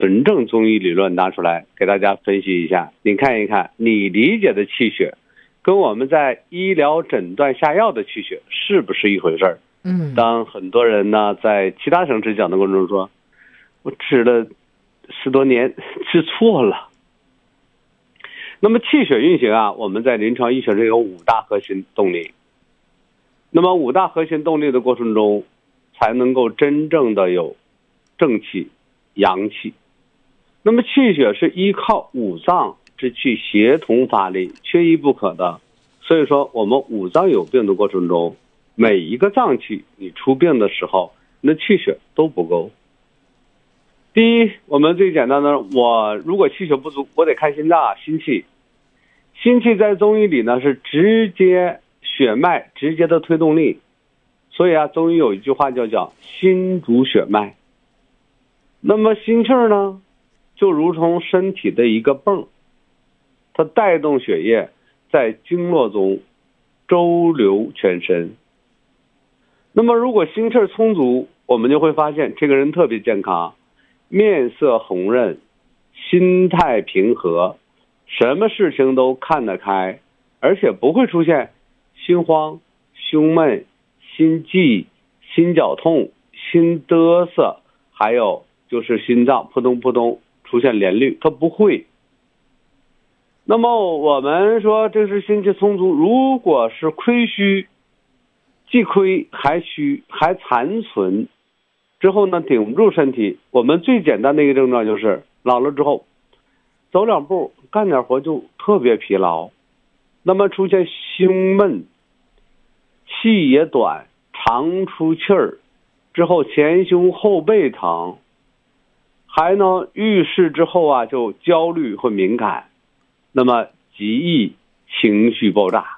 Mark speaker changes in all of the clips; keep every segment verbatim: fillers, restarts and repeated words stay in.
Speaker 1: 纯正中医理论拿出来给大家分析一下，你看一看你理解的气血跟我们在医疗诊断下药的气血是不是一回事儿？
Speaker 2: 嗯，
Speaker 1: 当很多人呢在其他省治讲的过程中说，我治了十多年治错了。那么气血运行啊，我们在临床医学中有五大核心动力。那么五大核心动力的过程中，才能够真正的有正气、阳气。那么气血是依靠五脏之气协同发力，缺一不可的。所以说，我们五脏有病的过程中，每一个脏器你出病的时候，那气血都不够。第一，我们最简单的，我如果气血不足，我得看心脏啊，心气。心气在中医里呢是直接血脉直接的推动力，所以啊，中医有一句话叫叫心主血脉。那么心气儿呢，就如同身体的一个泵，它带动血液在经络中周流全身。那么如果心气儿充足，我们就会发现这个人特别健康，面色红润，心态平和，什么事情都看得开，而且不会出现心慌、胸闷、心悸、心绞痛、心嘚瑟，还有就是心脏扑通扑通出现连律，它不会。那么我们说这是心气充足，如果是亏虚，既亏还虚还残存之后呢，顶不住身体，我们最简单的一个症状就是老了之后走两步干点活就特别疲劳，那么出现胸闷，气也短，常出气儿，之后前胸后背疼，还呢遇事之后啊就焦虑或敏感，那么极易情绪爆炸。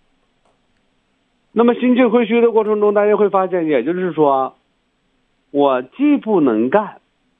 Speaker 1: 那么心气亏虚的过程中，大家会发现，也就是说我既不能干，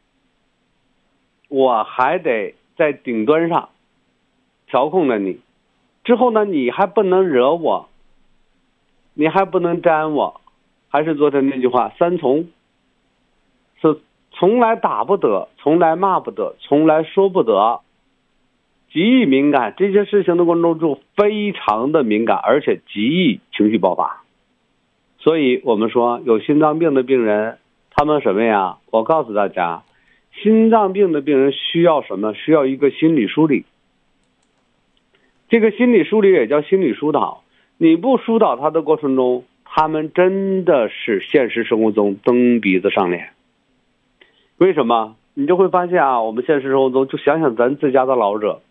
Speaker 1: 我还得在顶端上调控着你，之后呢你还不能惹我，你还不能沾我，还是昨天那句话，三从是从来打不得，从来骂不得，从来说不得，极易敏感，这些事情的过程中就非常的敏感，而且极易情绪爆发。所以我们说有心脏病的病人，他们什么呀？我告诉大家，心脏病的病人需要什么？需要一个心理梳理。这个心理梳理也叫心理疏导。你不疏导他的过程中，他们真的是现实生活中蹬鼻子上脸。为什么？你就会发现啊，我们现实生活中就想想咱自家的老者，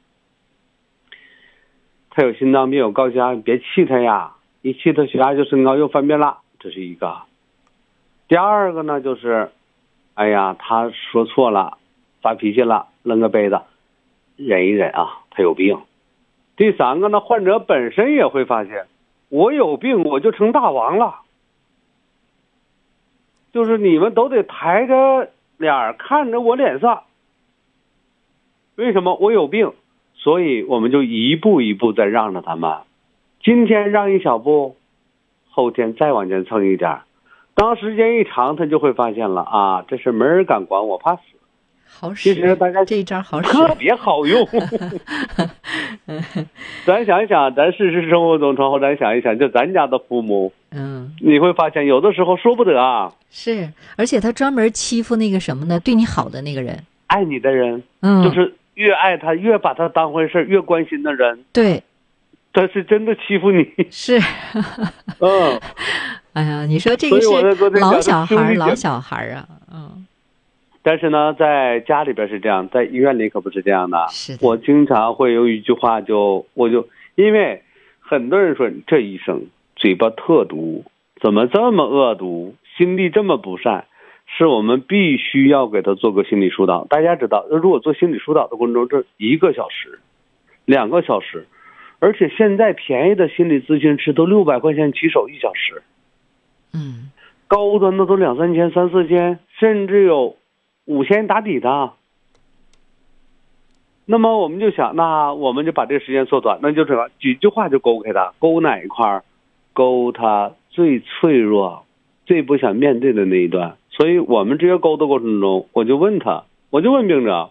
Speaker 1: 他有心脏病有高血压，别气他呀，一气他血压就升高又犯病了，这是一个。第二个呢就是哎呀他说错了发脾气了，扔个杯子，忍一忍啊，他有病。第三个呢，患者本身也会发现我有病我就成大王了，就是你们都得抬着脸看着我脸色，为什么？我有病。所以我们就一步一步在让着他们，今天让一小步，后天再往前蹭一点，当时间一长他就会发现了啊，这是没人敢管我，怕死。
Speaker 2: 好使，
Speaker 1: 其实大家
Speaker 2: 这一招好使，
Speaker 1: 特别好用。咱想一想，咱事实生活中之后，咱想一想，就咱家的父母，
Speaker 2: 嗯，
Speaker 1: 你会发现有的时候说不得啊。
Speaker 2: 是，而且他专门欺负那个什么呢？对你好的那个人，
Speaker 1: 爱你的人，
Speaker 2: 嗯，
Speaker 1: 就是越爱他，越把他当回事，越关心的人，
Speaker 2: 对，
Speaker 1: 他是真的欺负你。
Speaker 2: 是，
Speaker 1: 嗯，
Speaker 2: 哎呀，你说这个是老小孩，老小孩啊，嗯。
Speaker 1: 但是呢，在家里边是这样，在医院里可不是这样的。
Speaker 2: 是的，
Speaker 1: 我经常会有一句话就，我就因为很多人说这医生嘴巴特毒，怎么这么恶毒，心地这么不善，是我们必须要给他做个心理疏导。大家知道，如果做心理疏导的过程中，这一个小时、两个小时，而且现在便宜的心理咨询师都六百块钱起手一小时，
Speaker 2: 嗯，
Speaker 1: 高端的都两三千、三四千，甚至有五千打底的。那么我们就想，那我们就把这个时间缩短，那就是几句话就勾开他，勾哪一块？勾他最脆弱、最不想面对的那一段。所以我们这些勾的过程中，我就问他， 我就问病者，